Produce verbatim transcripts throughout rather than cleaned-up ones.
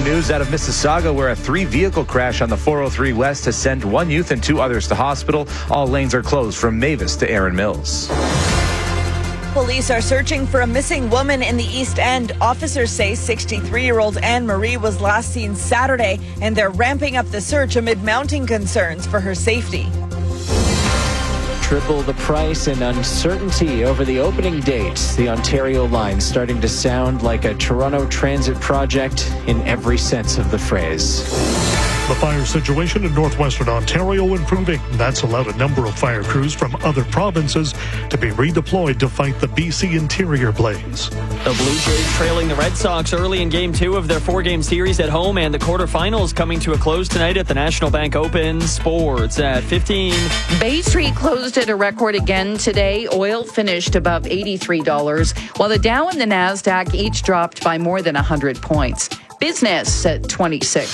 Breaking news out of Mississauga, where a three-vehicle crash on the four oh three West has sent one youth and two others to hospital. All lanes are closed from Mavis to Erin Mills. Police are searching for a missing woman in the East End. Officers say sixty-three-year-old Anne Marie was last seen Saturday, and they're ramping up the search amid mounting concerns for her safety. Triple the price and uncertainty over the opening date. The Ontario line starting to sound like a Toronto transit project in every sense of the phrase. The fire situation in northwestern Ontario improving. That's allowed a number of fire crews from other provinces to be redeployed to fight the B C interior blaze. The Blue Jays trailing the Red Sox early in Game two of their four-game series at home, and the quarterfinals coming to a close tonight at the National Bank Open. Sports at fifteen. Bay Street closed at a record again today. Oil finished above eighty-three dollars, while the Dow and the Nasdaq each dropped by more than one hundred points. Business at twenty-six.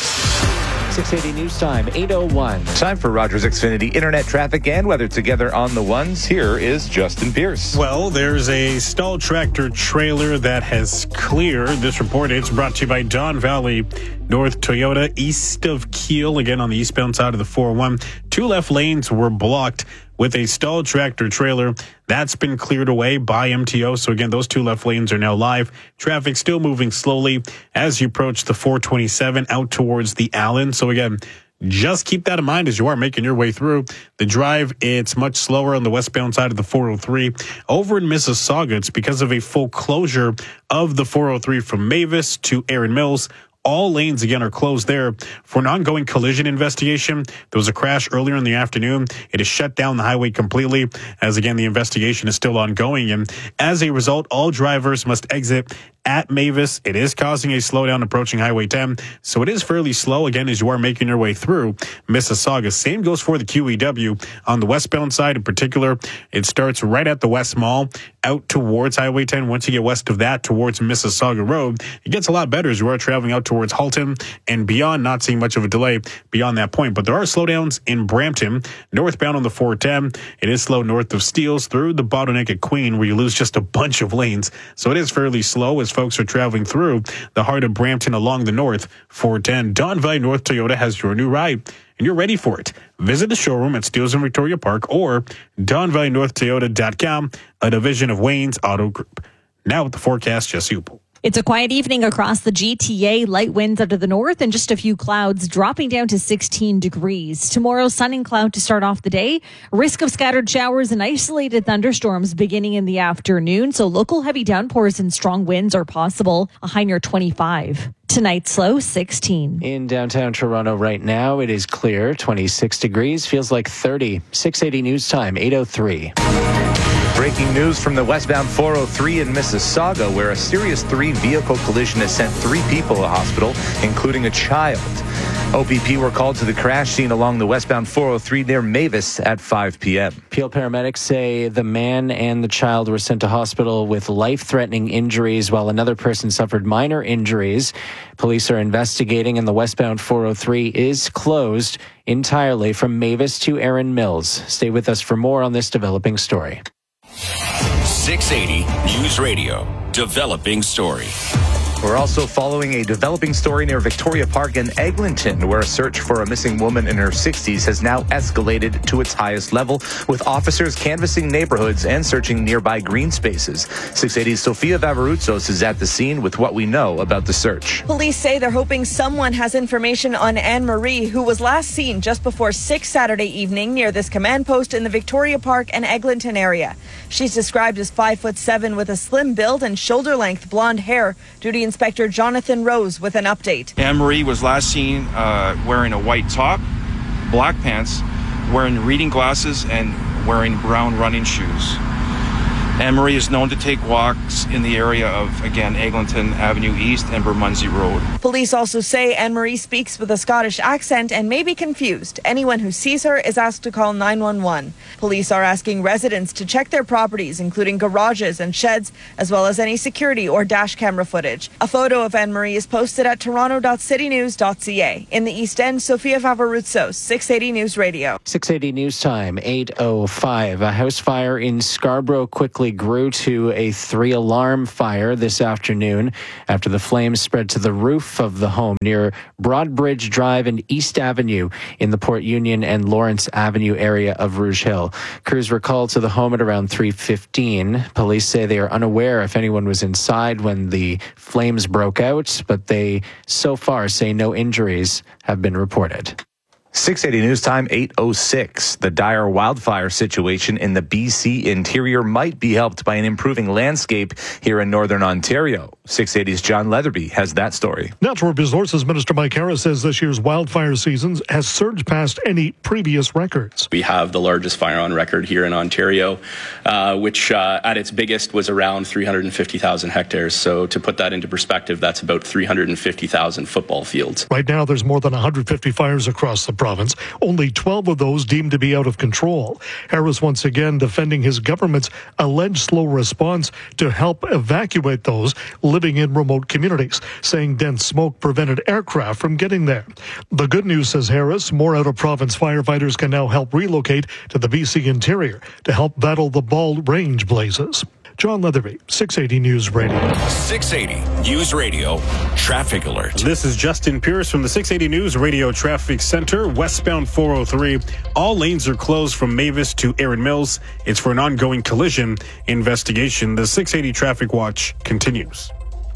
six eighty News Time, eight oh one. Time for Rogers Xfinity internet traffic and weather together on the ones. Here is Justin Pierce. Well, there's a stalled tractor trailer that has cleared. This report is brought to you by Don Valley North Toyota, east of Kiel, again on the eastbound side of the four oh one. Two left lanes were blocked with a stalled tractor trailer. That's been cleared away by M T O. So again, those two left lanes are now live. Traffic still moving slowly as you approach the four twenty-seven out towards the Allen. So again, just keep that in mind as you are making your way through the drive. It's much slower on the westbound side of the four oh three. Over in Mississauga, it's because of a full closure of the four oh three from Mavis to Erin Mills. All lanes, again, are closed there for an ongoing collision investigation. There was a crash earlier in the afternoon. It has shut down the highway completely, as, again, the investigation is still ongoing. And as a result, all drivers must exit at Mavis. It is causing a slowdown approaching Highway ten, so it is fairly slow, again, as you are making your way through Mississauga. Same goes for the Q E W. On the westbound side in particular, it starts right at the West Mall out towards Highway ten. Once you get west of that towards Mississauga Road, it gets a lot better as you are traveling out towards Halton and beyond, not seeing much of a delay beyond that point. But there are slowdowns in Brampton, northbound on the four ten. It is slow north of Steeles through the bottleneck at Queen, where you lose just a bunch of lanes. So it is fairly slow as folks are traveling through the heart of Brampton along the north four ten. Don Valley North Toyota has your new ride, and you're ready for it. Visit the showroom at Steeles and Victoria Park or don valley north toyota dot com, a division of Wayne's Auto Group. Now with the forecast, Jesse Upel. It's a quiet evening across the G T A. Light winds out of the north and just a few clouds, dropping down to sixteen degrees. Tomorrow, sun and cloud to start off the day. Risk of scattered showers and isolated thunderstorms beginning in the afternoon. So local heavy downpours and strong winds are possible. A high near twenty-five. Tonight's low, sixteen. In downtown Toronto right now, it is clear, twenty-six degrees. Feels like thirty. six eighty News Time, eight oh three. Breaking news from the westbound four oh three in Mississauga, where a serious three-vehicle collision has sent three people to hospital, including a child. O P P were called to the crash scene along the westbound four oh three near Mavis at five p.m. Peel paramedics say the man and the child were sent to hospital with life-threatening injuries, while another person suffered minor injuries. Police are investigating, and the westbound four oh three is closed entirely from Mavis to Erin Mills. Stay with us for more on this developing story. six eighty News Radio, developing story. We're also following a developing story near Victoria Park in Eglinton, where a search for a missing woman in her sixties has now escalated to its highest level, with officers canvassing neighborhoods and searching nearby green spaces. six eighty's Sofia Vavarutsos is at the scene with what we know about the search. Police say they're hoping someone has information on Anne Marie, who was last seen just before six Saturday evening near this command post in the Victoria Park and Eglinton area. She's described as five foot seven with a slim build and shoulder-length blonde hair. Duty Inspector Jonathan Rose with an update. Anne Marie was last seen uh, wearing a white top, black pants, wearing reading glasses, and wearing brown running shoes. Anne Marie is known to take walks in the area of, again, Eglinton Avenue East and Bermondsey Road. Police also say Anne Marie speaks with a Scottish accent and may be confused. Anyone who sees her is asked to call nine one one. Police are asking residents to check their properties, including garages and sheds, as well as any security or dash camera footage. A photo of Anne Marie is posted at toronto dot city news dot c a. In the East End, Sofia Vavarutsos, six eighty News Radio. six eighty News Time, eight oh five. A house fire in Scarborough quickly quickly grew to a three-alarm fire this afternoon after the flames spread to the roof of the home near Broadbridge Drive and East Avenue in the Port Union and Lawrence Avenue area of Rouge Hill. Crews were called to the home at around three fifteen. Police say they are unaware if anyone was inside when the flames broke out, but they so far say no injuries have been reported. six eighty News Time, eight oh six. The dire wildfire situation in the B C interior might be helped by an improving landscape here in northern Ontario. six eighty's John Leatherby has that story. Natural Resources Minister Mike Harris says this year's wildfire season has surged past any previous records. We have the largest fire on record here in Ontario, uh, which uh, at its biggest was around three hundred fifty thousand hectares. So to put that into perspective, that's about three hundred fifty thousand football fields. Right now, there's more than one hundred fifty fires across the province, only twelve of those deemed to be out of control. Harris once again defending his government's alleged slow response to help evacuate those living in remote communities, saying dense smoke prevented aircraft from getting there. The good news, says Harris, more out-of-province firefighters can now help relocate to the B C interior to help battle the Bald Range blazes. John Leatherby, six eighty News Radio. six eighty News Radio Traffic Alert. This is Justin Pierce from the six eighty News Radio Traffic Center. Westbound four oh three. All lanes are closed from Mavis to Erin Mills. It's for an ongoing collision investigation. The six eighty Traffic Watch continues.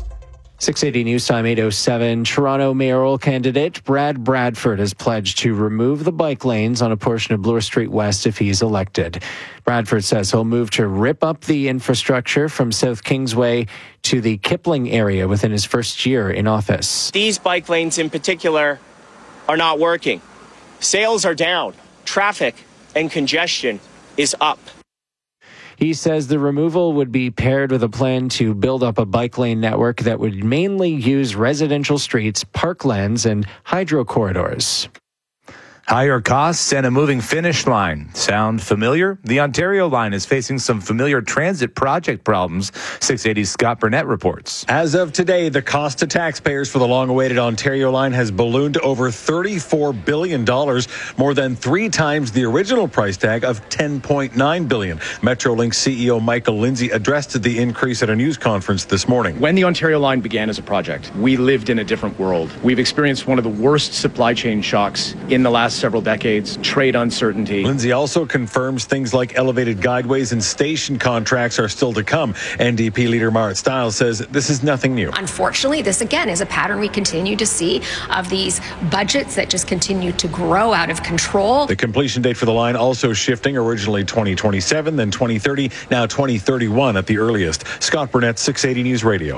six eighty News Time, eight oh seven. Toronto mayoral candidate Brad Bradford has pledged to remove the bike lanes on a portion of Bloor Street West if he's elected. Bradford says he'll move to rip up the infrastructure from South Kingsway to the Kipling area within his first year in office. These bike lanes in particular are not working. Sales are down. Traffic and congestion is up. He says the removal would be paired with a plan to build up a bike lane network that would mainly use residential streets, parklands, and hydro corridors. Higher costs and a moving finish line. Sound familiar? The Ontario line is facing some familiar transit project problems. six eighty's Scott Burnett reports. As of today, the cost to taxpayers for the long-awaited Ontario line has ballooned to over thirty-four billion dollars, more than three times the original price tag of ten point nine billion dollars. Metrolink C E O Michael Lindsay addressed the increase at a news conference this morning. When the Ontario line began as a project, we lived in a different world. We've experienced one of the worst supply chain shocks in the last several decades, trade uncertainty. Lindsay also confirms things like elevated guideways and station contracts are still to come. N D P leader Marit Stiles says this is nothing new. Unfortunately, this again is a pattern we continue to see of these budgets that just continue to grow out of control. The completion date for the line also shifting, originally twenty twenty-seven, then twenty thirty, now twenty thirty-one at the earliest. Scott Burnett, six eighty News Radio.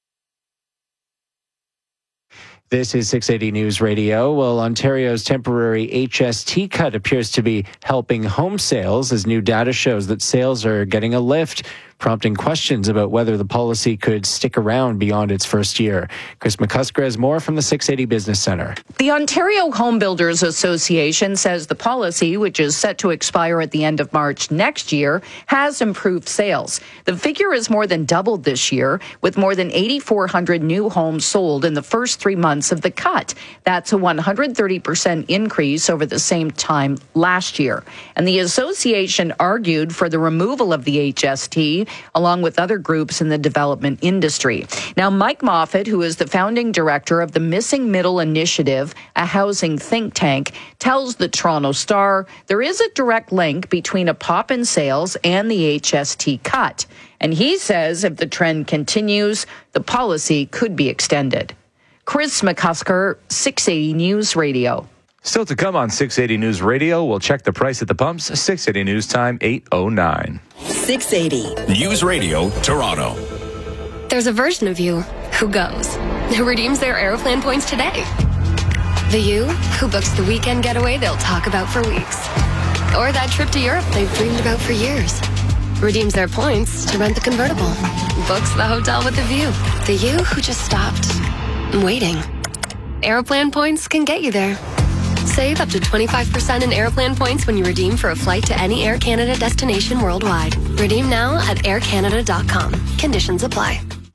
This is six eighty News Radio. Well, Ontario's temporary H S T cut appears to be helping home sales as new data shows that sales are getting a lift, prompting questions about whether the policy could stick around beyond its first year. Chris McCusker has more from the six eighty Business Centre. The Ontario Home Builders Association says the policy, which is set to expire at the end of March next year, has improved sales. The figure is more than doubled this year, with more than eighty-four hundred new homes sold in the first three months of the cut. That's a one hundred thirty percent increase over the same time last year. And the association argued for the removal of the H S T, along with other groups in the development industry. Now, Mike Moffat, who is the founding director of the Missing Middle Initiative, a housing think tank, tells the Toronto Star there is a direct link between a pop in sales and the H S T cut. And he says if the trend continues, the policy could be extended. Chris McCusker, six eighty News Radio. Still to come on six eighty News Radio, we'll check the price at the pumps. six eighty News Time, eight oh nine. six eighty News Radio Toronto. There's a version of you who goes, who redeems their Aeroplan points today. The you who books the weekend getaway they'll talk about for weeks. Or that trip to Europe they've dreamed about for years. Redeems their points to rent the convertible. Books the hotel with the view. The you who just stopped waiting. Aeroplan points can get you there. Save up to twenty-five percent in Aeroplan points when you redeem for a flight to any Air Canada destination worldwide. Redeem now at air canada dot com. Conditions apply.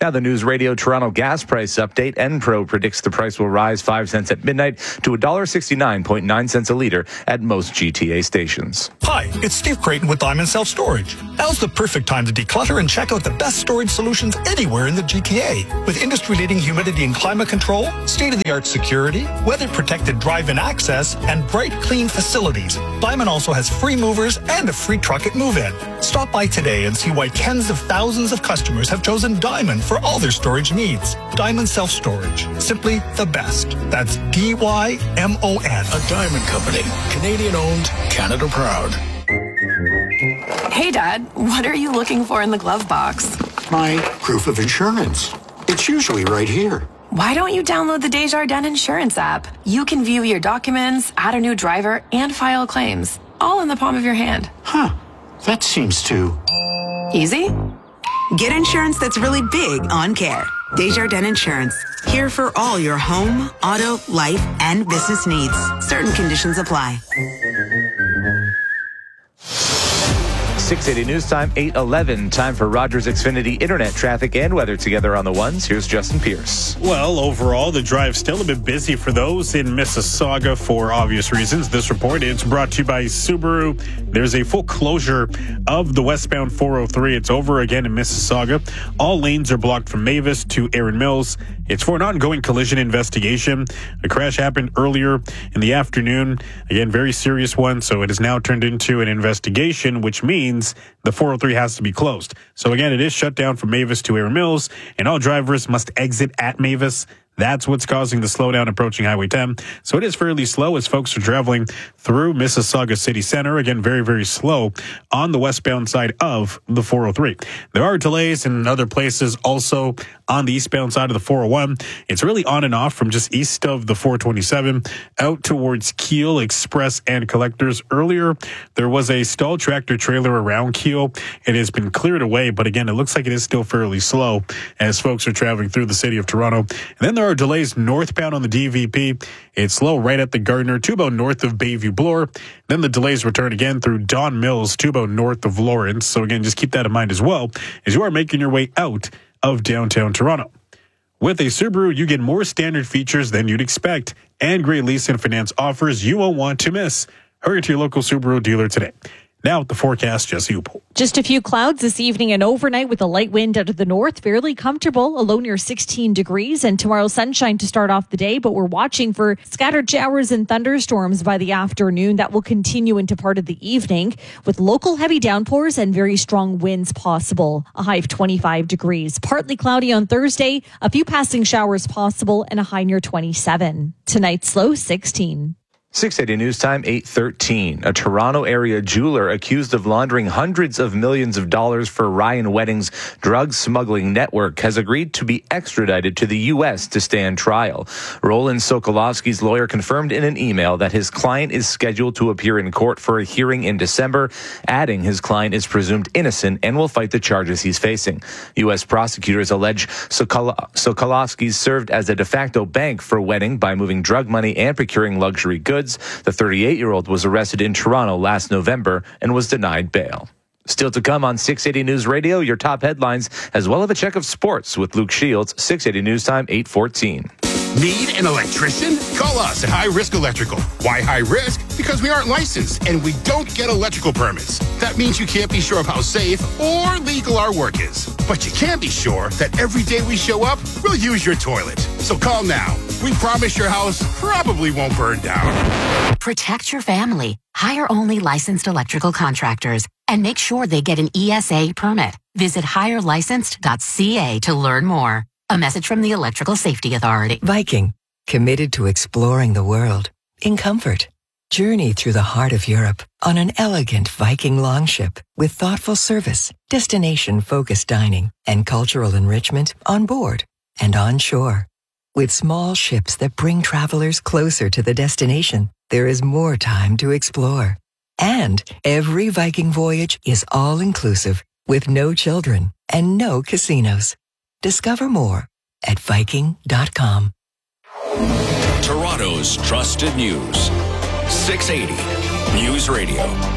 Now the News Radio Toronto gas price update. Enpro predicts the price will rise five cents at midnight to one dollar sixty-nine point nine cents a litre at most G T A stations. Hi, it's Steve Creighton with Diamond Self Storage. Now's the perfect time to declutter and check out the best storage solutions anywhere in the G T A. With industry-leading humidity and climate control, state-of-the-art security, weather-protected drive-in access, and bright, clean facilities, Diamond also has free movers and a free truck at move-in. Stop by today and see why tens of thousands of customers have chosen Diamond for all their storage needs. Diamond Self Storage. Simply the best. That's D Y M O N. A Diamond Company. Canadian-owned, Canada proud. Hey, Dad, what are you looking for in the glove box? My proof of insurance. It's usually right here. Why don't you download the Desjardins Insurance app? You can view your documents, add a new driver, and file claims, all in the palm of your hand. Huh. That seems too... easy? Get insurance that's really big on care. Desjardins Insurance. Here for all your home, auto, life, and business needs. Certain conditions apply. six eighty News Time, eight eleven. Time for Rogers Xfinity Internet traffic and weather together on the ones. Here's Justin Pierce. Well, overall, the drive's still a bit busy for those in Mississauga for obvious reasons. This report is brought to you by Subaru. There's a full closure of the westbound four oh three. It's over again in Mississauga. All lanes are blocked from Mavis to Erin Mills. It's for an ongoing collision investigation. A crash happened earlier in the afternoon. Again, very serious one. So it has now turned into an investigation, which means the four oh three has to be closed. So again, it is shut down from Mavis to Erin Mills, and all drivers must exit at Mavis. That's what's causing the slowdown approaching Highway ten. So it is fairly slow as folks are traveling through Mississauga City Center. Again, very, very slow on the westbound side of the four oh three. There are delays in other places also on the eastbound side of the four oh one. It's really on and off from just east of the four twenty-seven out towards Keele, Express, and Collectors. Earlier, there was a stalled tractor trailer around Keele. It has been cleared away, but again, it looks like it is still fairly slow as folks are traveling through the city of Toronto. And then there There are delays northbound on the D V P. It's slow right at the Gardner, Tubo north of Bayview Bloor. Then the delays return again through Don Mills, Tubo north of Lawrence. So again, just keep that in mind as well as you are making your way out of downtown Toronto. With a Subaru, you get more standard features than you'd expect and great lease and finance offers you won't want to miss. Hurry to your local Subaru dealer today. Now with the forecast, Jesse Upel. Just a few clouds this evening and overnight with a light wind out of the north. Fairly comfortable, a low near sixteen degrees. And tomorrow sunshine to start off the day, but we're watching for scattered showers and thunderstorms by the afternoon. That will continue into part of the evening with local heavy downpours and very strong winds possible. A high of twenty-five degrees. Partly cloudy on Thursday, a few passing showers possible, and a high near twenty-seven. Tonight's low sixteen. six eighty News Time, eight thirteen. A Toronto area jeweler accused of laundering hundreds of millions of dollars for Ryan Wedding's drug smuggling network has agreed to be extradited to the U S to stand trial. Roland Sokolowski's lawyer confirmed in an email that his client is scheduled to appear in court for a hearing in December, adding his client is presumed innocent and will fight the charges he's facing. U S prosecutors allege Sokol- Sokolowski served as a de facto bank for Wedding by moving drug money and procuring luxury goods. The thirty-eight-year-old was arrested in Toronto last November and was denied bail. Still to come on six eighty News Radio, your top headlines, as well as a check of sports with Luke Shields, six eighty News Time, eight fourteen. Need an electrician? Call us at High Risk Electrical. Why high risk? Because we aren't licensed and we don't get electrical permits. That means you can't be sure of how safe or legal our work is. But you can be sure that every day we show up, we'll use your toilet. So call now. We promise your house probably won't burn down. Protect your family. Hire only licensed electrical contractors and make sure they get an E S A permit. Visit hire licensed dot c a to learn more. A message from the Electrical Safety Authority. Viking, committed to exploring the world in comfort. Journey through the heart of Europe on an elegant Viking longship with thoughtful service, destination-focused dining, and cultural enrichment on board and on shore. With small ships that bring travelers closer to the destination, there is more time to explore. And every Viking voyage is all-inclusive with no children and no casinos. Discover more at Viking dot com. Toronto's trusted news. six eighty News Radio.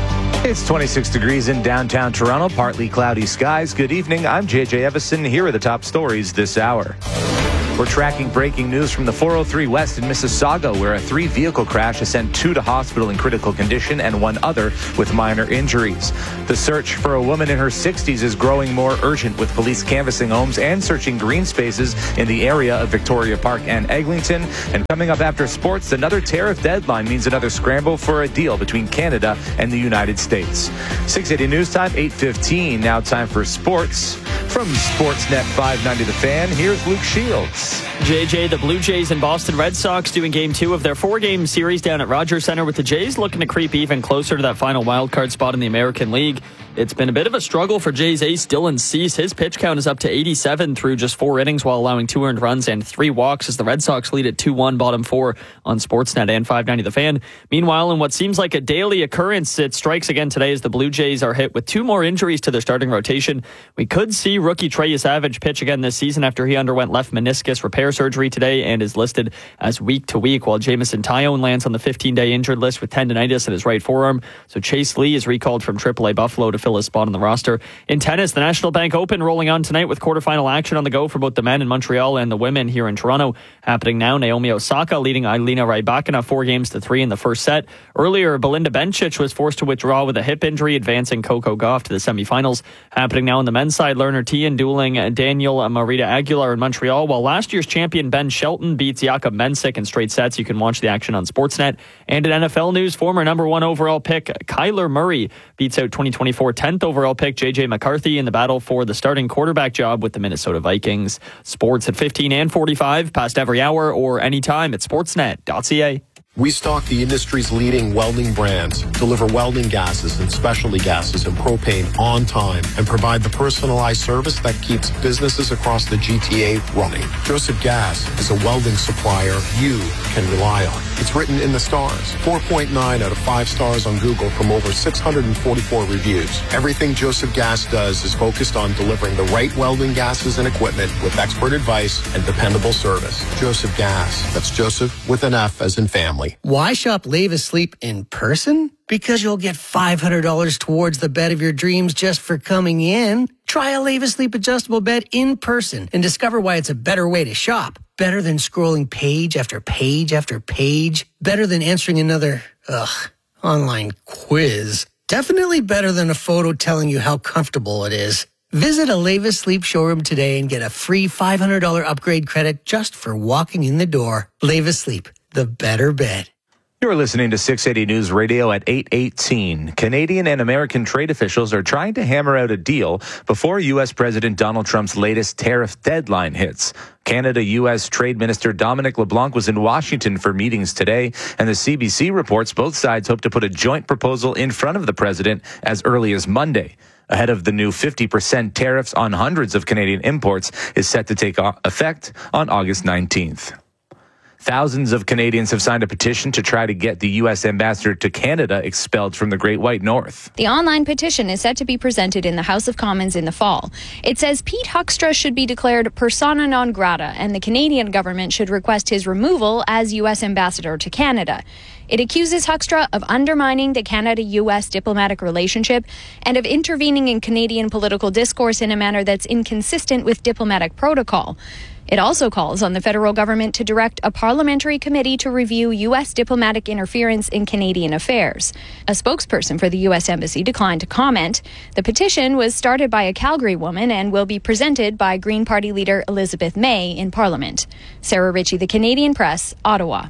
It's twenty-six degrees in downtown Toronto, partly cloudy skies. Good evening. I'm J J Evison. Here are the top stories this hour. We're tracking breaking news from the four oh three West in Mississauga, where a three-vehicle crash has sent two to hospital in critical condition and one other with minor injuries. The search for a woman in her sixties is growing more urgent, with police canvassing homes and searching green spaces in the area of Victoria Park and Eglinton. And coming up after sports, another tariff deadline means another scramble for a deal between Canada and the United States. six eighty News Time, eight fifteen. Now time for sports. From Sportsnet five ninety The Fan, here's Luke Shields. J J, the Blue Jays and Boston Red Sox doing game two of their four-game series down at Rogers Center, with the Jays looking to creep even closer to that final wildcard spot in the American League. It's been a bit of a struggle for Jays ace Dylan Cease. His pitch count is up to eighty-seven through just four innings while allowing two earned runs and three walks as the Red Sox lead at two one, bottom four on Sportsnet and five ninety The Fan. Meanwhile, in what seems like a daily occurrence, it strikes again today as the Blue Jays are hit with two more injuries to their starting rotation. We could see rookie Trey Savage pitch again this season after he underwent left meniscus repair surgery today and is listed as week to week, while Jameson Taillon lands on the fifteen-day injured list with tendonitis in his right forearm. So Chase Lee is recalled from triple A Buffalo to fill his spot on the roster. In tennis, the National Bank Open rolling on tonight with quarterfinal action on the go for both the men in Montreal and the women here in Toronto. Happening now, Naomi Osaka leading Elena Rybakina four games to three in the first set. Earlier, Belinda Bencic was forced to withdraw with a hip injury, advancing Coco Gauff to the semifinals. Happening now on the men's side, Lerner Tien dueling Daniel Marita Aguilar in Montreal, while last year's champion Ben Shelton beats Jakob Mensik in straight sets. You can watch the action on Sportsnet. And in N F L news, former number one overall pick Kyler Murray beats out twenty twenty-four tenth overall pick J J McCarthy in the battle for the starting quarterback job with the Minnesota Vikings. Sports at fifteen and forty-five, past every hour or anytime at sportsnet dot c a. We stock the industry's leading welding brands, deliver welding gases and specialty gases and propane on time, and provide the personalized service that keeps businesses across the G T A running. Joseph Gas is a welding supplier you can rely on. It's written in the stars. four point nine out of five stars on Google from over six hundred forty-four reviews. Everything Joseph Gas does is focused on delivering the right welding gases and equipment with expert advice and dependable service. Joseph Gas. That's Joseph with an F as in family. Why shop Leva Sleep in person? Because you'll get five hundred dollars towards the bed of your dreams just for coming in. Try a Leva Sleep adjustable bed in person and discover why it's a better way to shop. Better than scrolling page after page after page. Better than answering another, ugh, online quiz. Definitely better than a photo telling you how comfortable it is. Visit a Leva Sleep showroom today and get a free five hundred dollars upgrade credit just for walking in the door. Leva Sleep, the better bed. You're listening to six eighty News Radio at eight eighteen. Canadian and American trade officials are trying to hammer out a deal before U S President Donald Trump's latest tariff deadline hits. Canada-U S Trade Minister Dominic LeBlanc was in Washington for meetings today, and the C B C reports both sides hope to put a joint proposal in front of the president as early as Monday. Ahead of the new fifty percent tariffs on hundreds of Canadian imports is set to take effect on August nineteenth. Thousands of Canadians have signed a petition to try to get the U S ambassador to Canada expelled from the Great White North. The online petition is set to be presented in the House of Commons in the fall. It says Pete Huckstra should be declared persona non grata, and the Canadian government should request his removal as U S ambassador to Canada. It accuses Huckstra of undermining the Canada-U S diplomatic relationship and of intervening in Canadian political discourse in a manner that's inconsistent with diplomatic protocol. It also calls on the federal government to direct a parliamentary committee to review U S diplomatic interference in Canadian affairs. A spokesperson for the U S Embassy declined to comment. The petition was started by a Calgary woman and will be presented by Green Party leader Elizabeth May in Parliament. Sarah Ritchie, The Canadian Press, Ottawa.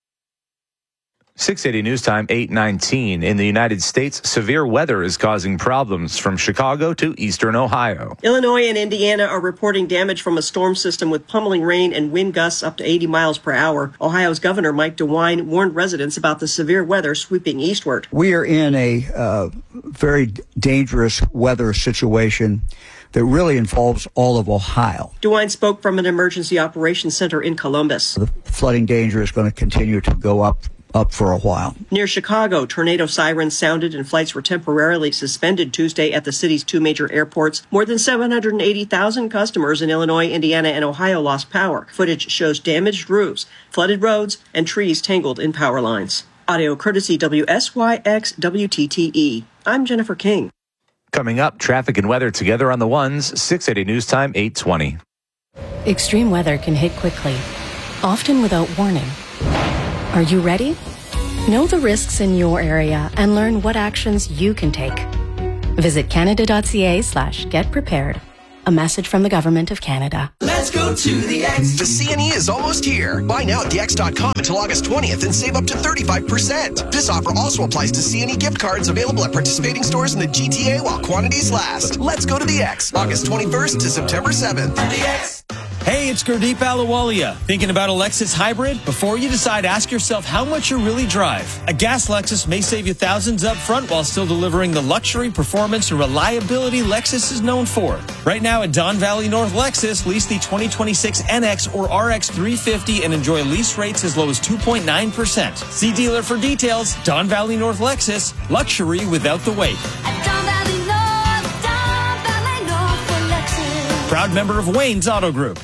six eighty News Time, eight nineteen. In the United States, severe weather is causing problems from Chicago to eastern Ohio. Illinois and Indiana are reporting damage from a storm system with pummeling rain and wind gusts up to eighty miles per hour. Ohio's Governor Mike DeWine warned residents about the severe weather sweeping eastward. We are in a uh, very dangerous weather situation that really involves all of Ohio. DeWine spoke from an emergency operations center in Columbus. The flooding danger is going to continue to go up up for a while. Near Chicago, tornado sirens sounded and flights were temporarily suspended Tuesday at the city's two major airports. More than seven hundred eighty thousand customers in Illinois, Indiana, and Ohio lost power. Footage shows damaged roofs, flooded roads, and trees tangled in power lines. Audio courtesy W S Y X W T T E. I'm Jennifer King. Coming up, traffic and weather together on the ones, six eighty News Time, eight twenty. Extreme weather can hit quickly, often without warning. Are you ready? Know the risks in your area and learn what actions you can take. Visit canada.ca slash get prepared. A message from the Government of Canada. Let's go to the X. The C N E is almost here. Buy now at the x dot com until August twentieth and save up to thirty-five percent. This offer also applies to C N E gift cards available at participating stores in the G T A while quantities last. Let's go to the X. August twenty-first to September seventh. The X. Hey, it's Gurdeep Ahluwalia. Thinking about a Lexus hybrid? Before you decide, ask yourself how much you really drive. A gas Lexus may save you thousands up front while still delivering the luxury, performance, and reliability Lexus is known for. Right now at Don Valley North Lexus, lease the twenty twenty-six N X or R X three fifty and enjoy lease rates as low as two point nine percent. See dealer for details. Don Valley North Lexus, luxury without the wait. Don Valley North, Don Valley North for Lexus. Proud member of Wayne's Auto Group.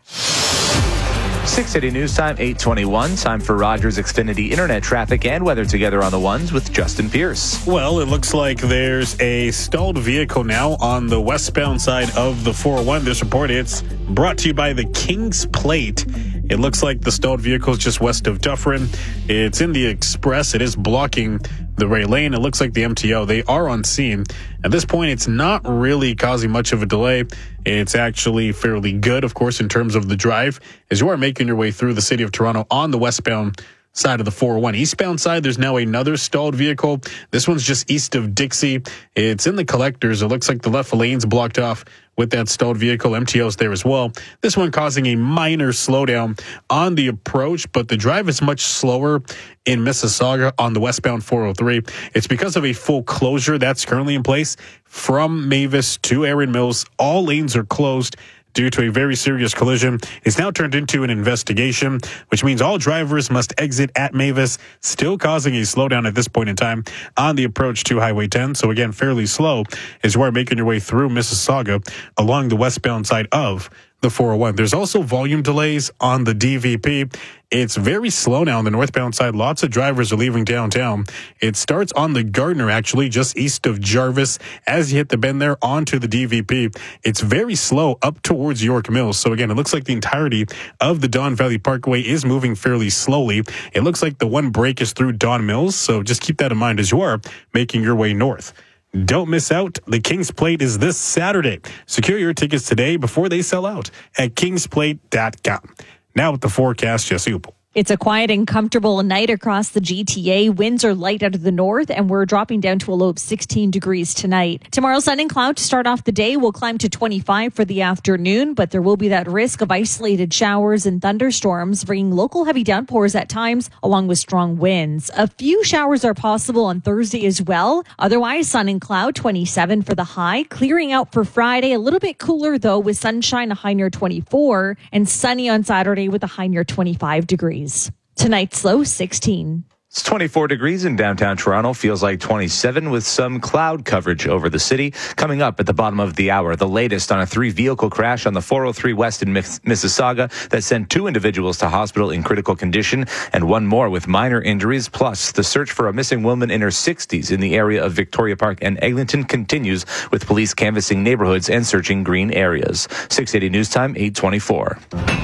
six eighty News Time, eight twenty-one. Time for Rogers Xfinity Internet traffic and weather together on the ones with Justin Pierce. Well, it looks like there's a stalled vehicle now on the westbound side of the four oh one. This report, it's brought to you by the King's Plate. It looks like the stalled vehicle is just west of Dufferin. It's in the express. It is blocking the right lane. It looks like the M T O, they are on scene. At this point, it's not really causing much of a delay. It's actually fairly good, of course, in terms of the drive. As you are making your way through the city of Toronto on the westbound side of the four oh one. Eastbound side, there's now another stalled vehicle. This one's just east of Dixie. It's in the collectors. It looks like the left lane's blocked off with that stalled vehicle. M T O's there as well. This one causing a minor slowdown on the approach, but the drive is much slower in Mississauga on the westbound four oh three. It's because of a full closure that's currently in place from Mavis to Erin Mills. All lanes are closed due to a very serious collision. It's now turned into an investigation, which means all drivers must exit at Mavis, still causing a slowdown at this point in time on the approach to Highway ten. So again, fairly slow as you are making your way through Mississauga along the westbound side of the four oh one. There's also volume delays on the D V P. It's very slow now on the northbound side. Lots of drivers are leaving downtown. It starts on the Gardner, actually, just east of Jarvis. As you hit the bend there onto the D V P, it's very slow up towards York Mills. So again, it looks like the entirety of the Don Valley Parkway is moving fairly slowly. It looks like the one break is through Don Mills. So just keep that in mind as you are making your way north. Don't miss out. The King's Plate is this Saturday. Secure your tickets today before they sell out at kings plate dot com. Now with the forecast, Jesse Upel. It's a quiet and comfortable night across the G T A. Winds are light out of the north, and we're dropping down to a low of sixteen degrees tonight. Tomorrow, sun and cloud to start off the day. We'll climb to twenty-five for the afternoon, but there will be that risk of isolated showers and thunderstorms, bringing local heavy downpours at times, along with strong winds. A few showers are possible on Thursday as well. Otherwise, sun and cloud, twenty-seven for the high. Clearing out for Friday, a little bit cooler, though, with sunshine, a high near twenty-four, and sunny on Saturday with a high near twenty-five degrees. Tonight's low, sixteen. It's twenty-four degrees in downtown Toronto. Feels like twenty-seven with some cloud coverage over the city. Coming up at the bottom of the hour, the latest on a three-vehicle crash on the four oh three West in Mississauga that sent two individuals to hospital in critical condition and one more with minor injuries. Plus, the search for a missing woman in her sixties in the area of Victoria Park and Eglinton continues with police canvassing neighborhoods and searching green areas. six eighty News Time, eight twenty-four.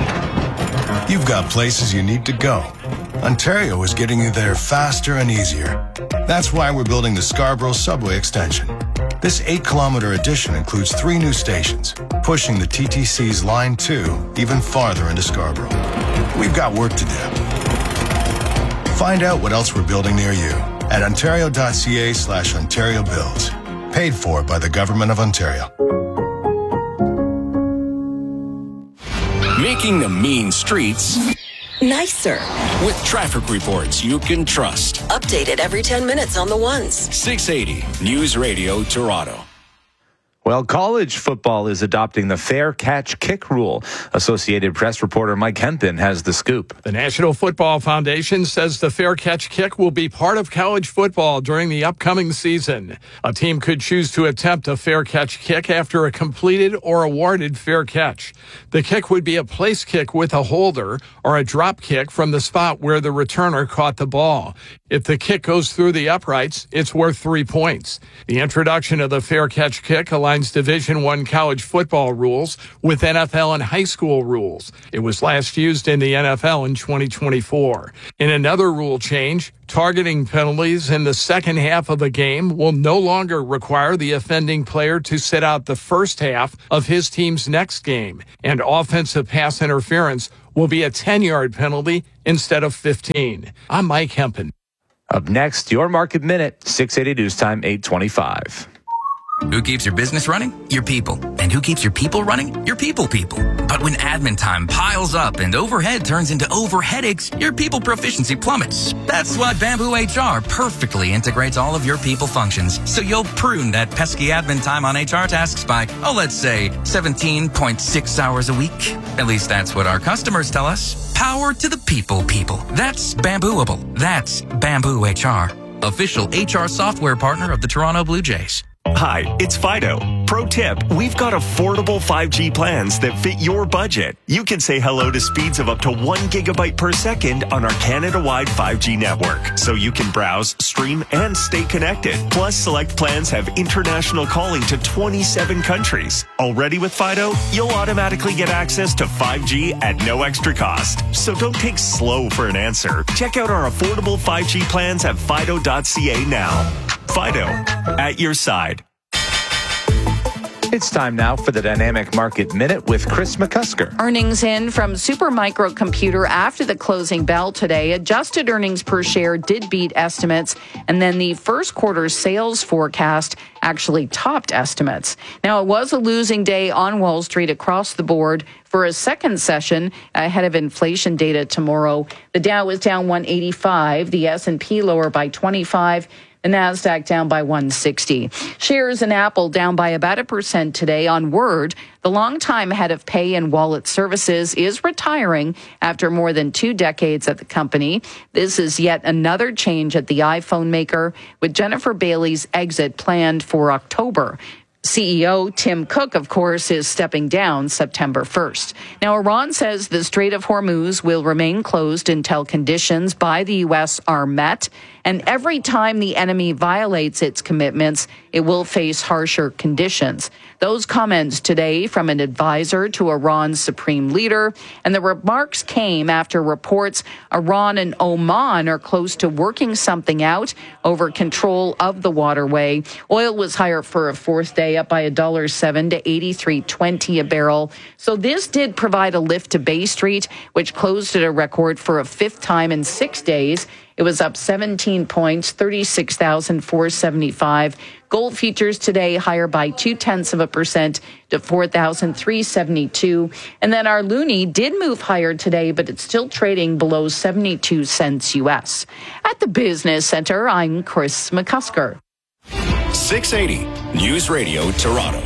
You've got places you need to go. Ontario is getting you there faster and easier. That's why we're building the Scarborough Subway Extension. This eight-kilometer addition includes three new stations, pushing the T T C's Line two even farther into Scarborough. We've got work to do. Find out what else we're building near you at ontario.ca slash Ontario Builds. Paid for by the Government of Ontario. Making the mean streets nicer with traffic reports you can trust. Updated every ten minutes on the ones. six eighty News Radio Toronto. Well, college football is adopting the fair catch kick rule. Associated Press reporter Mike Hempin has the scoop. The National Football Foundation says the fair catch kick will be part of college football during the upcoming season. A team could choose to attempt a fair catch kick after a completed or awarded fair catch. The kick would be a place kick with a holder or a drop kick from the spot where the returner caught the ball. If the kick goes through the uprights, it's worth three points. The introduction of the fair catch kick aligns Division I college football rules with N F L and high school rules. It was last used in the N F L in twenty twenty-four. In another rule change, targeting penalties in the second half of a game will no longer require the offending player to sit out the first half of his team's next game, and offensive pass interference will be a ten-yard penalty instead of fifteen. I'm Mike Hempen. Up next, your Market Minute, six eighty News Time, eight twenty-five. Who keeps your business running? Your people. And who keeps your people running? Your people people. But when admin time piles up and overhead turns into over headaches, your people proficiency plummets. That's why Bamboo H R perfectly integrates all of your people functions, so you'll prune that pesky admin time on H R tasks by, oh, let's say seventeen point six hours a week. At least that's what our customers tell us. Power to the people people. That's Bambooable. That's Bamboo H R. Official H R software partner of the Toronto Blue Jays. Hi, it's Fido. Pro tip, we've got affordable five G plans that fit your budget. You can say hello to speeds of up to one gigabyte per second on our Canada-wide five G network, so you can browse, stream, and stay connected. Plus, select plans have international calling to twenty-seven countries. Already with Fido, you'll automatically get access to five G at no extra cost. So don't take slow for an answer. Check out our affordable five G plans at fido dot c a now. Fido, at your side. It's time now for the Dynamic Market Minute with Chris McCusker. Earnings in from Supermicro Computer after the closing bell today. Adjusted earnings per share did beat estimates, and then the first quarter sales forecast actually topped estimates. Now, it was a losing day on Wall Street across the board for a second session ahead of inflation data tomorrow. The Dow was down one eighty-five, the S and P lower by twenty-five, the NASDAQ down by one sixty. Shares in Apple down by about a percent today on word. The longtime head of Pay and Wallet Services is retiring after more than two decades at the company. This is yet another change at the iPhone maker, with Jennifer Bailey's exit planned for October. C E O Tim Cook, of course, is stepping down September first. Now, Iran says the Strait of Hormuz will remain closed until conditions by the U S are met. And every time the enemy violates its commitments, it will face harsher conditions. Those comments today from an advisor to Iran's supreme leader, and the remarks came after reports Iran and Oman are close to working something out over control of the waterway. Oil was higher for a fourth day, up by one dollar seven to eighty-three twenty a barrel. So this did provide a lift to Bay Street, which closed at a record for a fifth time in six days. It was up seventeen points, thirty-six thousand four hundred seventy-five. Gold futures today higher by two-tenths of a percent to four thousand three hundred seventy-two. And then our loonie did move higher today, but it's still trading below seventy-two cents U S. At the Business Center, I'm Chris McCusker. six eighty News Radio Toronto.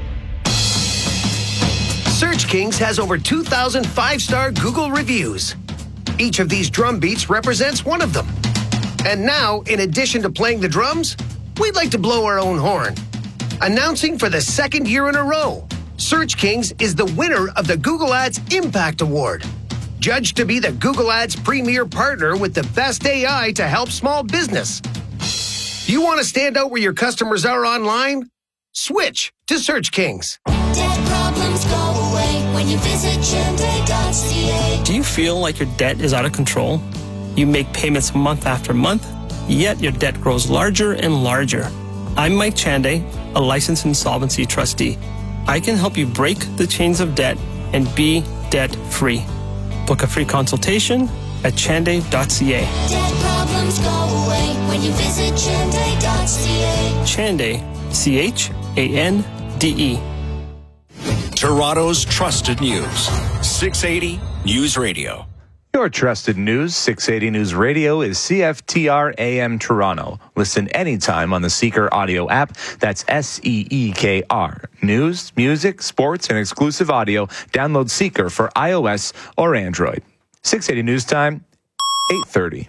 Search Kings has over two thousand five-star Google reviews. Each of these drum beats represents one of them. And now, in addition to playing the drums, we'd like to blow our own horn. Announcing for the second year in a row, Search Kings is the winner of the Google Ads Impact Award. Judged to be the Google Ads premier partner with the best A I to help small business. You want to stand out where your customers are online? Switch to Search Kings. Debt problems go away when you visit Chende dot c a. Do you feel like your debt is out of control? You make payments month after month, yet your debt grows larger and larger. I'm Mike Chande, a licensed insolvency trustee. I can help you break the chains of debt and be debt-free. Book a free consultation at Chande dot c a. Debt problems go away when you visit Chende dot c a. Chande, C H A N D E. Toronto's trusted news. six eighty News Radio. Your trusted news, six eighty News Radio, is C F T R A M Toronto. Listen anytime on the Seeker audio app. That's S E E K R. News, music, sports, and exclusive audio. Download Seeker for iOS or Android. six eighty News Time, eight thirty.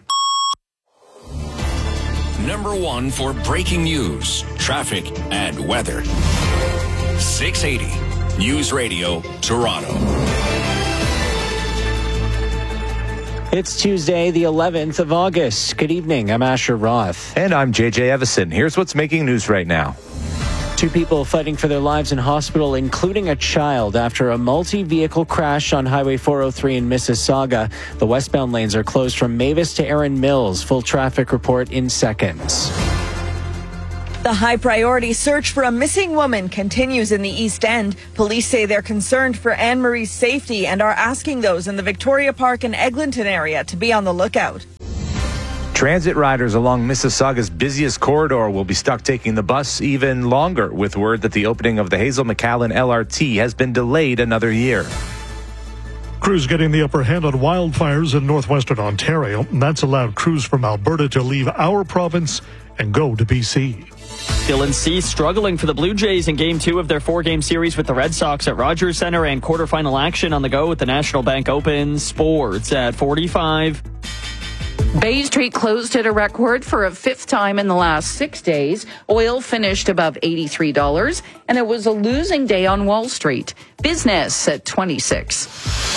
Number one for breaking news, traffic, and weather. six eighty News Radio, Toronto. It's Tuesday, the eleventh of August. Good evening. I'm Asher Roth. And I'm J J Evison. Here's what's making news right now. Two people fighting for their lives in hospital, including a child, after a multi-vehicle crash on Highway four oh three in Mississauga. The westbound lanes are closed from Mavis to Erin Mills. Full traffic report in seconds. The high-priority search for a missing woman continues in the East End. Police say they're concerned for Anne Marie's safety and are asking those in the Victoria Park and Eglinton area to be on the lookout. Transit riders along Mississauga's busiest corridor will be stuck taking the bus even longer, with word that the opening of the Hazel McAllen L R T has been delayed another year. Crews getting the upper hand on wildfires in northwestern Ontario. That's allowed crews from Alberta to leave our province and go to B C. Dylan Cease struggling for the Blue Jays in Game two of their four-game series with the Red Sox at Rogers Centre, and quarterfinal action on the go with the National Bank Open. Sports at forty-five. Bay Street closed at a record for a fifth time in the last six days. Oil finished above eighty-three dollars, and it was a losing day on Wall Street. Business at twenty-six.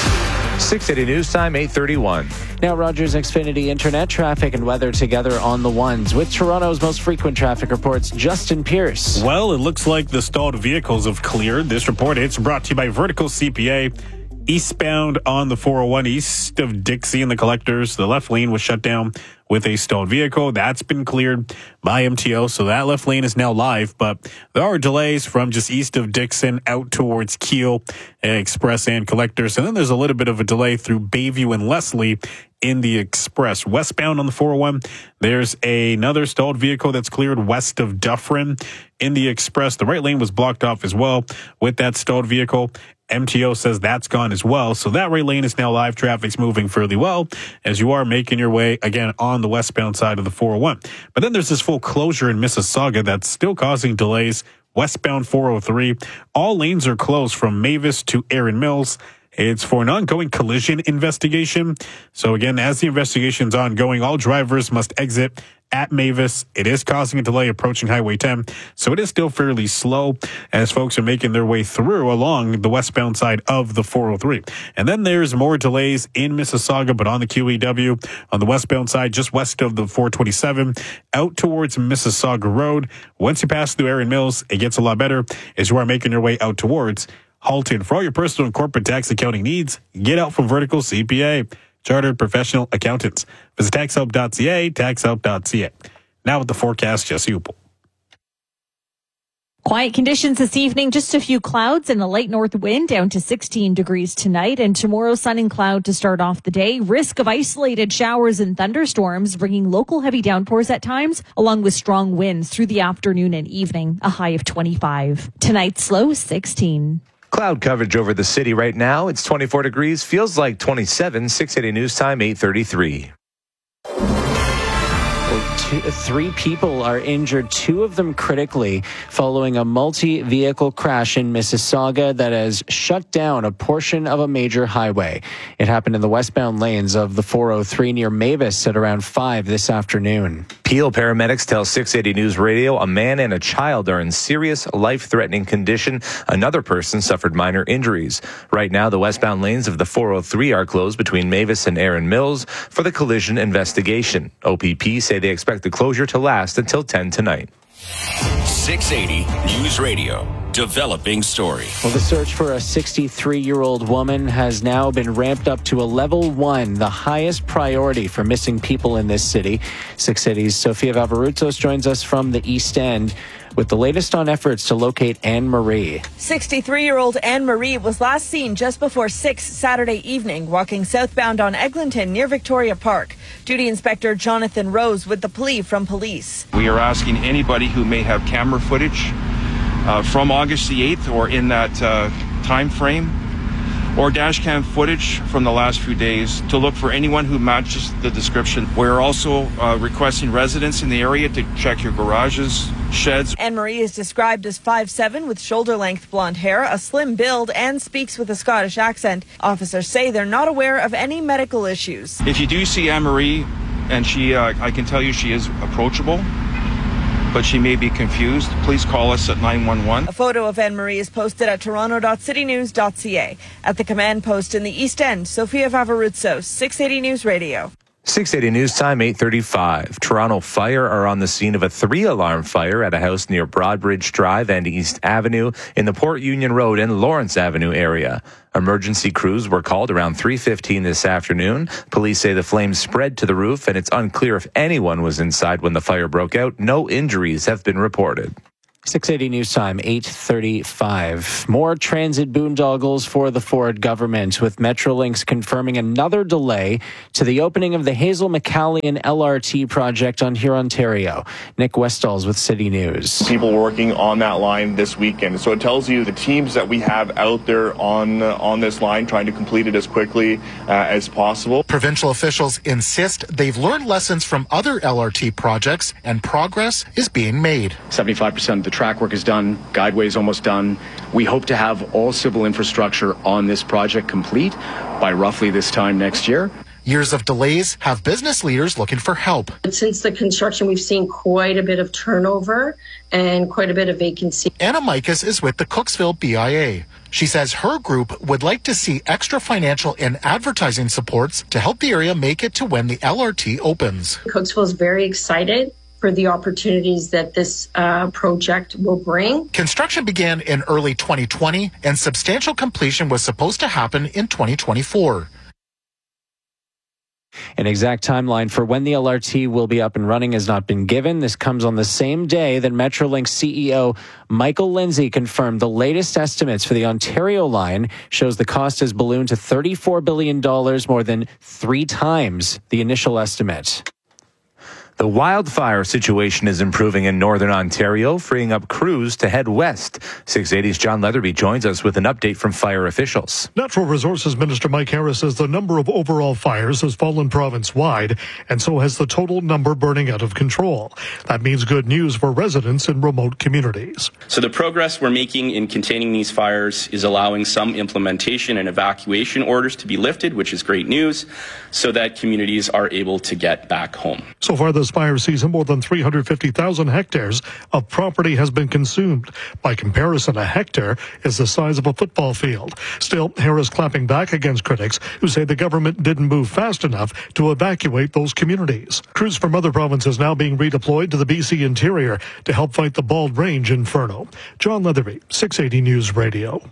six eighty News Time, eight thirty-one. Now Rogers Xfinity Internet traffic and weather together on the ones. With Toronto's most frequent traffic reports, Justin Pierce. Well, it looks like the stalled vehicles have cleared. This report, it's brought to you by Vertical C P A. Eastbound on the four oh one east of Dixie and the Collectors, the left lane was shut down with a stalled vehicle. That's been cleared by M T O, so that left lane is now live, but there are delays from just east of Dixon out towards Keele, Express and Collectors, and then there's a little bit of a delay through Bayview and Leslie in the Express. Westbound on the four oh one, there's another stalled vehicle that's cleared west of Dufferin in the Express. The right lane was blocked off as well with that stalled vehicle. M T O says that's gone as well. So that right lane is now live. Traffic's moving fairly well as you are making your way, again, on the westbound side of the four oh one. But then there's this full closure in Mississauga that's still causing delays. Westbound four oh three, all lanes are closed from Mavis to Erin Mills. It's for an ongoing collision investigation. So again, as the investigation's ongoing, all drivers must exit at Mavis. It is causing a delay approaching Highway ten, so it is still fairly slow as folks are making their way through along the westbound side of the four oh three. And then there's more delays in Mississauga, but on the Q E W, on the westbound side, just west of the four twenty-seven, out towards Mississauga Road. Once you pass through Erin Mills, it gets a lot better as you are making your way out towards Halton. For all your personal and corporate tax accounting needs, get out from Vertical C P A. Chartered Professional Accountants. Visit tax help dot c a, tax help dot c a. Now with the forecast, Jesse Upel. Quiet conditions this evening, just a few clouds and a light north wind, down to sixteen degrees tonight, and tomorrow sun and cloud to start off the day. Risk of isolated showers and thunderstorms, bringing local heavy downpours at times, along with strong winds through the afternoon and evening, a high of twenty-five. Tonight's low, sixteen. Cloud coverage over the city right now. It's twenty-four degrees, feels like twenty-seven. six eighty News Time, eight thirty-three. Two, three people are injured, two of them critically, following a multi-vehicle crash in Mississauga that has shut down a portion of a major highway. It happened in the westbound lanes of the four oh three near Mavis at around five this afternoon. Peel paramedics tell six eighty News Radio a man and a child are in serious life-threatening condition. Another person suffered minor injuries. Right now, the westbound lanes of the four oh three are closed between Mavis and Erin Mills for the collision investigation. O P P say they expect the closure to last until ten tonight. six eighty News Radio. Developing story. Well, the search for a sixty-three-year-old woman has now been ramped up to a level one, the highest priority for missing people in this city. six Cities' Sofia Vavarutsos joins us from the East End with the latest on efforts to locate Anne Marie. sixty-three-year-old Anne Marie was last seen just before six Saturday evening, walking southbound on Eglinton near Victoria Park. Duty Inspector Jonathan Rose with the plea from police. We are asking anybody who may have camera footage uh, from August the eighth or in that uh, time frame, or dash cam footage from the last few days, to look for anyone who matches the description. We're also uh, requesting residents in the area to check your garages, sheds. Anne Marie is described as five seven with shoulder-length blonde hair, a slim build, and speaks with a Scottish accent. Officers say they're not aware of any medical issues. If you do see Anne Marie, and she, uh, I can tell you she is approachable, but she may be confused. Please call us at nine one one. A photo of Anne-Marie is posted at toronto dot city news dot c a. At the command post in the East End, Sofia Vavaruzzo, six eighty News Radio. six eighty News Time, eight thirty-five. Toronto Fire are on the scene of a three-alarm fire at a house near Broadbridge Drive and East Avenue in the Port Union Road and Lawrence Avenue area. Emergency crews were called around three fifteen this afternoon. Police say the flames spread to the roof, and it's unclear if anyone was inside when the fire broke out. No injuries have been reported. six eighty News Time, eight thirty-five. More transit boondoggles for the Ford government, with Metrolinx confirming another delay to the opening of the Hazel McCallion L R T project on Hurontario. Nick Westalls with City News. People working on that line this weekend. So it tells you the teams that we have out there on uh, on this line trying to complete it as quickly uh, as possible. Provincial officials insist they've learned lessons from other L R T projects and progress is being made. seventy-five percent of the track work is done, guideway is almost done. We hope to have all civil infrastructure on this project complete by roughly this time next year. Years of delays have business leaders looking for help. Since the construction, we've seen quite a bit of turnover and quite a bit of vacancy. Anna Mikas is with the Cooksville B I A. She says her group would like to see extra financial and advertising supports to help the area make it to when the L R T opens. Cooksville is very excited for the opportunities that this uh, project will bring. Construction began in early twenty twenty, and substantial completion was supposed to happen in twenty twenty-four. An exact timeline for when the L R T will be up and running has not been given. This comes on the same day that Metrolinx C E O Michael Lindsay confirmed the latest estimates for the Ontario line shows the cost has ballooned to thirty-four billion dollars, more than three times the initial estimate. The wildfire situation is improving in northern Ontario, freeing up crews to head west. six eighty's John Leatherby joins us with an update from fire officials. Natural Resources Minister Mike Harris says the number of overall fires has fallen province-wide, and so has the total number burning out of control. That means good news for residents in remote communities. So the progress we're making in containing these fires is allowing some implementation and evacuation orders to be lifted, which is great news, so that communities are able to get back home. So far this fire season, more than three hundred fifty thousand hectares of property has been consumed. By comparison, a hectare is the size of a football field. Still, Harris clapping back against critics who say the government didn't move fast enough to evacuate those communities. Crews from other provinces now being redeployed to the B C interior to help fight the Bald Range inferno. John Leatherby, six eighty News Radio.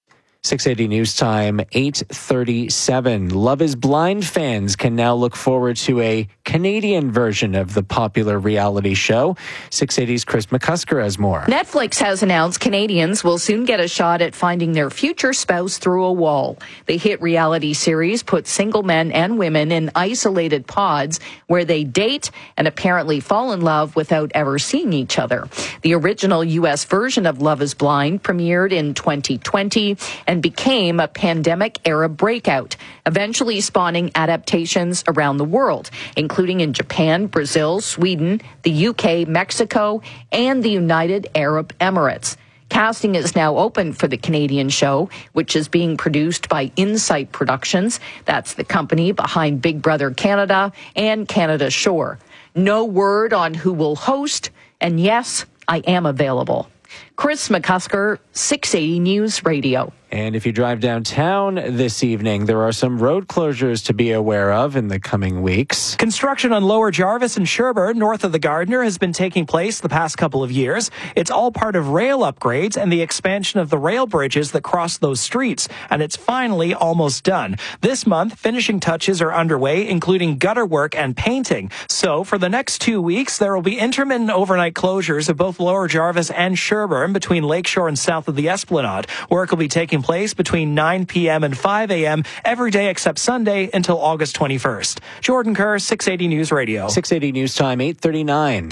six eighty News Time, eight thirty-seven. Love is Blind fans can now look forward to a Canadian version of the popular reality show. six eighty's Chris McCusker has more. Netflix has announced Canadians will soon get a shot at finding their future spouse through a wall. The hit reality series puts single men and women in isolated pods where they date and apparently fall in love without ever seeing each other. The original U S version of Love is Blind premiered in twenty twenty and became a pandemic-era breakout, eventually spawning adaptations around the world, including in Japan, Brazil, Sweden, the U K, Mexico, and the United Arab Emirates. Casting is now open for the Canadian show, which is being produced by Insight Productions. That's the company behind Big Brother Canada and Canada Shore. No word on who will host, and yes, I am available. Chris McCusker, six eighty News Radio. And if you drive downtown this evening, there are some road closures to be aware of in the coming weeks. Construction on Lower Jarvis and Sherbourne, north of the Gardiner, has been taking place the past couple of years. It's all part of rail upgrades and the expansion of the rail bridges that cross those streets, and it's finally almost done. This month, finishing touches are underway, including gutter work and painting. So for the next two weeks, there will be intermittent overnight closures of both Lower Jarvis and Sherbourne between Lakeshore and south of the Esplanade. Work will be taking place between nine p.m. and five a.m. every day except Sunday until August twenty-first. Jordan Kerr, six eighty News Radio. six eighty News Time, eight thirty-nine.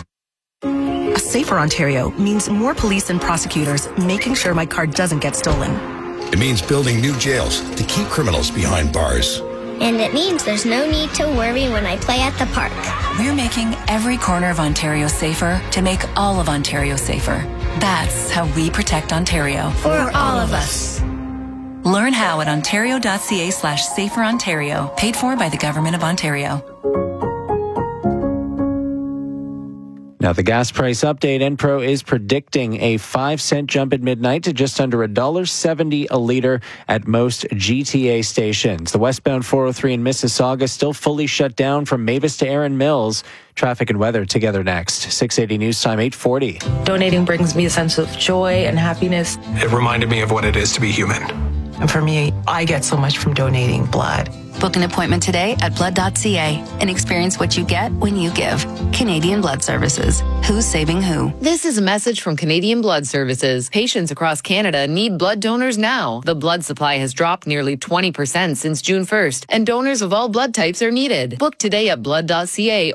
A safer Ontario means more police and prosecutors making sure my car doesn't get stolen. It means building new jails to keep criminals behind bars. And it means there's no need to worry when I play at the park. We're making every corner of Ontario safer to make all of Ontario safer. That's how we protect Ontario. For all of us. Learn how at ontario.ca slash safer Ontario. Paid for by the Government of Ontario. Now, the gas price update. Enpro is predicting a five cent jump at midnight to just under one dollar seventy a liter at most G T A stations. The westbound four oh three in Mississauga still fully shut down from Mavis to Erin Mills. Traffic and weather together next. six eighty News Time, eight forty. Donating brings me a sense of joy and happiness. It reminded me of what it is to be human. And for me, I get so much from donating blood. Book an appointment today at blood dot c a and experience what you get when you give. Canadian Blood Services. Who's saving who? This is a message from Canadian Blood Services. Patients across Canada need blood donors now. The blood supply has dropped nearly twenty percent since June first, and donors of all blood types are needed. Book today at blood dot c a